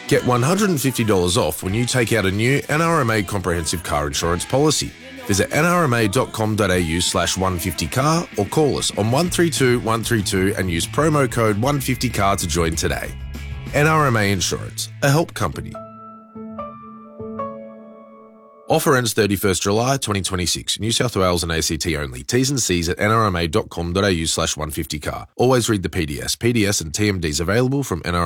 Get $150 off when you take out a new NRMA comprehensive car insurance policy. Visit nrma.com.au/150car or call us on 132 132 and use promo code 150car to join today. NRMA Insurance, a help company. Offer ends 31st July 2026. New South Wales and ACT only. T's and C's at nrma.com.au/150car. Always read the PDS. PDS and TMDs available from NRMA.